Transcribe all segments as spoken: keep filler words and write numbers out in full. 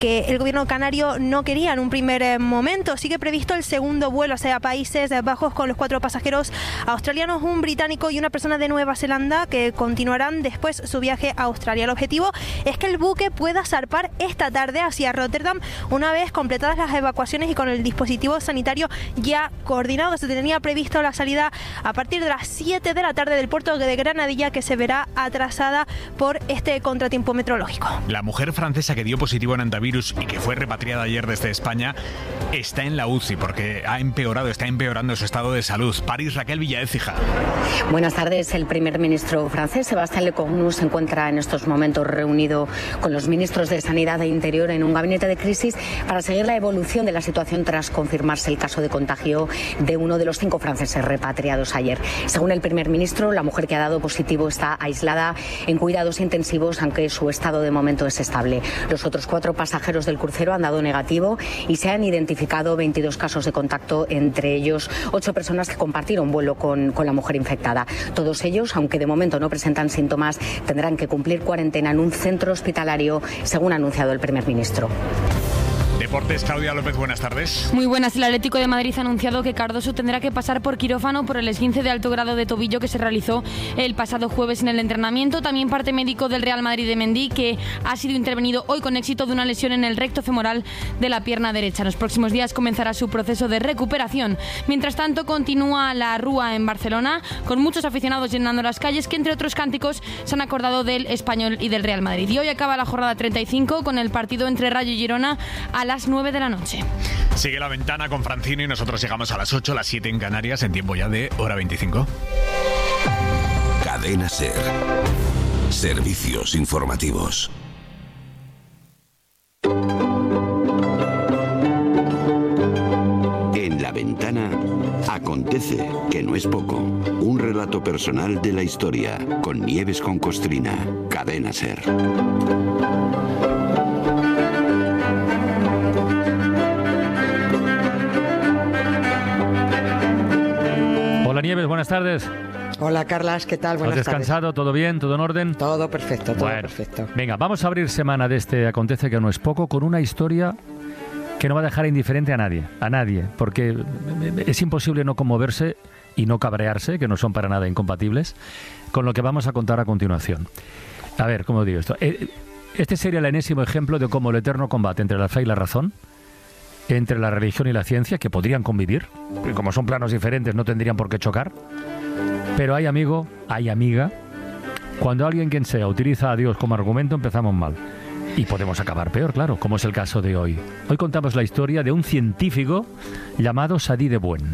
que el gobierno canario no quería en un primer momento. Sigue previsto el segundo vuelo hacia Países Bajos con los cuatro pasajeros australianos, un británico y una persona de Nueva Zelanda, que continuarán después su viaje a Australia. El objetivo es que el buque pueda zarpar esta tarde hacia Rotterdam una vez completadas las evacuaciones y con el dispositivo sanitario ya coordinado. Se tenía previsto la salida a partir de las siete de la tarde del puerto de Granadilla, que se verá atrasada por este contratiempo meteorológico. La mujer francesa que dio positivo en antivirus y que fue repatriada ayer desde España está en la U C I porque ha empeorado, está empeorando su estado de salud. París, Raquel Villaécija. Buenas tardes. El primer ministro francés, Sébastien Lecornu, se encuentra en estos momentos reunido con los ministros de Sanidad e Interior en un gabinete de crisis para seguir la evolución de la situación tras confirmarse el caso de contagio de uno de los cinco franceses repatriados ayer. Según el primer ministro, la mujer que ha dado positivo está aislada en cuidados intensivos, aunque su estado de momento es estable. Los otros cuatro pasajeros del crucero han dado negativo y se han identificado veintidós casos de contacto, entre ellos ocho personas que compartieron vuelo con, con la mujer infectada. Todos ellos, aunque de momento no presentan síntomas, tendrán que cumplir cuarentena en un centro hospitalario, según ha anunciado el primer ministro. Deportes, Claudia López, buenas tardes. Muy buenas. El Atlético de Madrid ha anunciado que Cardoso tendrá que pasar por quirófano por el esguince de alto grado de tobillo que se realizó el pasado jueves en el entrenamiento. También parte médico del Real Madrid de Mendy, que ha sido intervenido hoy con éxito de una lesión en el recto femoral de la pierna derecha. En los próximos días comenzará su proceso de recuperación. Mientras tanto, continúa la Rúa en Barcelona, con muchos aficionados llenando las calles, que entre otros cánticos se han acordado del Español y del Real Madrid. Y hoy acaba la jornada treinta y cinco con el partido entre Rayo y Girona a las nueve de la noche. Sigue La Ventana con Francino y nosotros llegamos a las ocho, las siete en Canarias, en tiempo ya de hora veinticinco. Cadena SER. Servicios informativos. En La Ventana acontece, que no es poco. Un relato personal de la historia con Nieves con Costrina. Cadena SER. Hola Nieves, buenas tardes. Hola Carlas, ¿qué tal? Buenas tardes. ¿Has descansado? tardes. ¿Todo bien? ¿Todo en orden? Todo perfecto, todo bueno, perfecto. Venga, vamos a abrir semana de este Acontece, que no es poco, con una historia que no va a dejar indiferente a nadie, a nadie, porque es imposible no conmoverse y no cabrearse, que no son para nada incompatibles, con lo que vamos a contar a continuación. A ver, ¿cómo digo esto? Este sería el enésimo ejemplo de cómo el eterno combate entre la fe y la razón, entre la religión y la ciencia, que podrían convivir, y como son planos diferentes no tendrían por qué chocar, pero hay amigo, hay amiga, cuando alguien quien sea utiliza a Dios como argumento empezamos mal. Y podemos acabar peor, claro, como es el caso de hoy. Hoy contamos la historia de un científico llamado Sadi de Buen.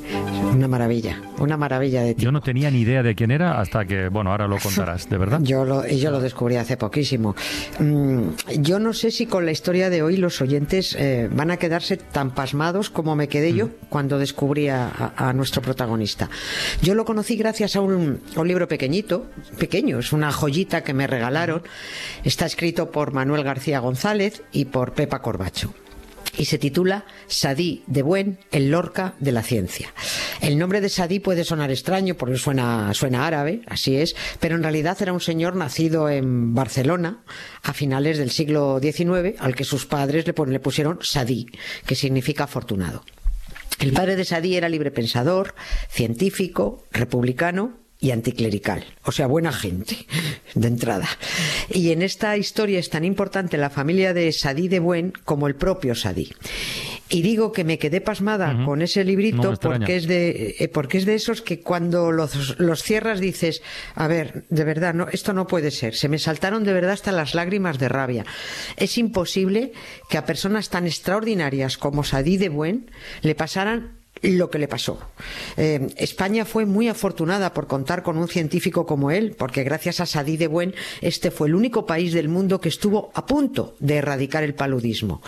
Una maravilla, una maravilla de tipo. Yo no tenía ni idea de quién era hasta que, bueno, ahora lo contarás, ¿de verdad? Yo lo, yo lo descubrí hace poquísimo. Mm, yo no sé si con la historia de hoy los oyentes eh, van a quedarse tan pasmados como me quedé yo mm. cuando descubrí a, a, a nuestro protagonista. Yo lo conocí gracias a un, a un libro pequeñito, pequeño, es una joyita que me regalaron. Está escrito por Manuel García González y por Pepa Corbacho. Y se titula Sadi de Buen, el Lorca de la ciencia. El nombre de Sadi puede sonar extraño porque suena, suena árabe, así es, pero en realidad era un señor nacido en Barcelona a finales del siglo diecinueve, al que sus padres le, pon, le pusieron Sadi, que significa afortunado. El padre de Sadi era librepensador, científico, republicano y anticlerical, o sea, buena gente, de entrada. Y en esta historia es tan importante la familia de Sadi de Buen como el propio Sadi. Y digo que me quedé pasmada uh-huh. con ese librito no porque es de eh, porque es de esos que cuando los, los cierras dices, a ver, de verdad, no, esto no puede ser. Se me saltaron de verdad hasta las lágrimas de rabia. Es imposible que a personas tan extraordinarias como Sadi de Buen le pasaran lo que le pasó. Eh, España fue muy afortunada por contar con un científico como él, porque gracias a Sadi de Buen, este fue el único país del mundo que estuvo a punto de erradicar el paludismo.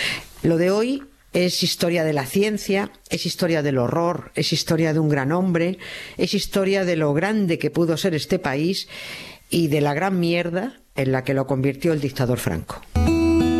Lo de hoy es historia de la ciencia, es historia del horror, es historia de un gran hombre, es historia de lo grande que pudo ser este país y de la gran mierda en la que lo convirtió el dictador Franco.